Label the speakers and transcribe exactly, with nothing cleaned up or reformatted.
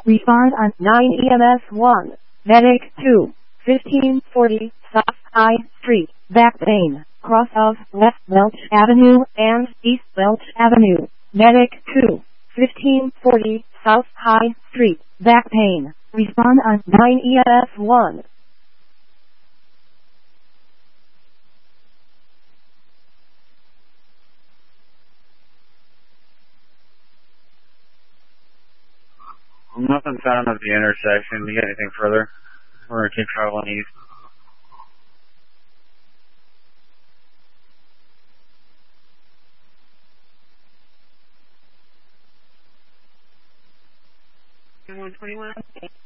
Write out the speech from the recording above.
Speaker 1: Respond on nine E M S one. Medic two. fifteen forty South High Street. Back pain. Cross of West Welch Avenue and East Welch Avenue. Medic two. fifteen forty South High Street. Back pain. Respond on nine E M S one.
Speaker 2: Nothing found at the intersection. Do you got anything further? We're going to keep traveling east.
Speaker 3: one twenty-one.